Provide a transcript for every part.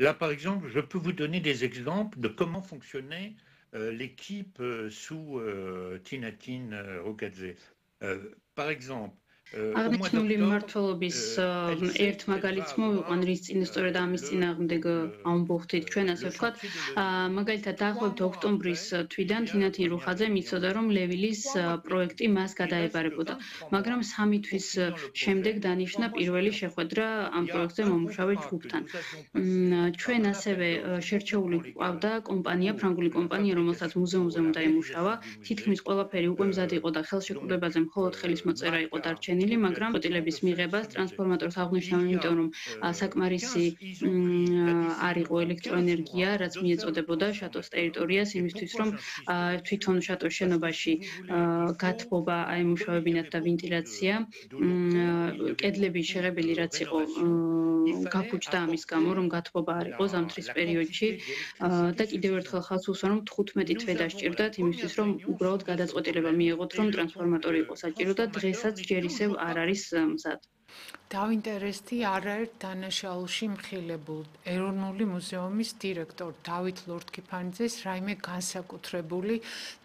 Là, par exemple, je peux vous donner des exemples de comment fonctionnait l'équipe sous Tinatin Rokadze. Par exemple, au mois აღნიშნული d'octobre, მმართველობის ერთ elle მაგალითს va მოვიყვან, რის წინ სწორედ ამის წინააღმდეგ ამბობთ ჩვენ ასე le ვთქვათ. chantier de Leville. მაგალითად, 3 დაახლოებით mois ოქტომბრის après, თვიდან il y a la თინათინ première რუხაძე réunion. მიცოდა, რომ ლევილის 3 mois plus პროექტი tard, მას il reste გადაებარებოდა. 23 მაგრამ mois 3 pour თვის finir le შემდეგ projet. დანიშნა 3 mois პირველი supplémentaires. შეხვედრა ამ Il y a პროექტზე un მომუშავე contrat que ჯგუფთან. nous avions passé ჩვენ par un ასევე appel d'offres შერჩეული complètement légal გვყავდა კომპანია, pour ფრანგული la კომპანია, რომელსაც fabrication მუზეუმზე ou la უნდა ემუშავა. réalisation du თითქმის musée. ყველაფერი უკვე მზად იყო და Donc, ხელშეკრულებაზე მხოლოდ ხელის მოწერა იყო Marca დარჩენილი, მაგრამ complètement პროტილების de faire მიღებას ce musée. ტრანსფორმატორს აღნიშნავ, Il y იმიტომ a რომ საკმარისი 15, ils ont pris la არ იყო décision 15 ელექტროენერგია, mois რაც de faire le მიეწოდებოდა შატოს transformateur. ტერიტორიას, Et იმისთვის pourquoi რომ j'insiste là-dessus? თვითონ შატოს Parce que შენობაში si vous voulez, il faut, გათბობა comme il y აემუშავებინათ avait და beaucoup ვენტილაცია, de locaux, il y avait კედლები beaucoup შეღებილი de რაც იყო rénovation, il fallait გაფუჭდა ამის გამო, რომ apporter გათბობა არ იყო ზამთრის la პერიოდში quantité d'électricité და კიდევ ერთხელ suffisante. ხალხს უსვამ, რომ 15 Nous თვე avons la დასჭირდათ იმისთვის, première რომ réunion უბრალოდ soulevé ce გადაწყვეტილება problème მიიღოთ, et რომ je pense que ტრანსფორმატორი le იყო საჭირო და transformateur დღესაც n'est ჯერ ისევ toujours არ pas არის მზად. დავინტერესდი არაერთ დანაშაულში მხილებულ ეროვნული მუზეუმის დირექტორ დავით ლორთქიფანიძეს რაიმე განსაკუთრებული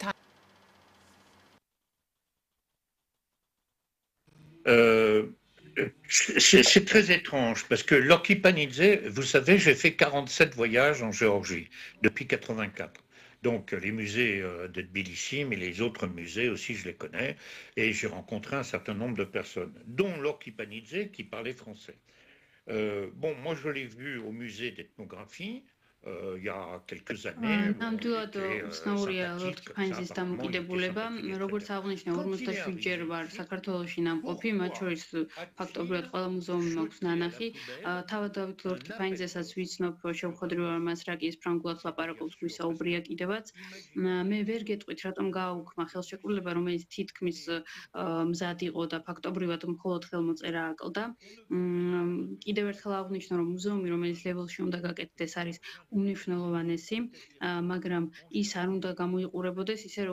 C'est très étrange parce que Lorkipanidze, vous savez, j'ai fait 47 voyages en Géorgie depuis 84. Donc les musées de Tbilissi, mais les autres musées aussi, je les connais, et j'ai rencontré un certain nombre de personnes, dont Lorkipanidze qui parlait français. Bon, moi je l'ai vu au musée d'ethnographie il y a quelques années. ნამდვილად უცნაურია ლორთქიფანიძის დამოკიდებულება, როგორც აღნიშნე 47 ჯერ ვარ საქართველოში ნამყოფი, მათ შორის ფაქტობრივად ყველა მუზეუმი მაქვს ნანახი. თავად დავით ლორთქიფანიძესაც ვიცნობ, შევხვედრივ მას რაკის ფრანგულად ლაპარაკობს, გვისაუბრია კიდევაც. მე ვერ გეტყვით, რატომ გააუქმა ხელშეკრულება, რომელიც თითქმის მზად იყო და ფაქტობრივად მხოლოდ ხელმოწერა აკლდა. კიდევ ერთხელ აღნიშნო, რომ მუზეუმი, რომელიც ლეველში უნდა გაკეთდეს, არის უმნიშვნელოვანესი, მაგრამ ის არ უნდა გამოიყურებოდეს ისე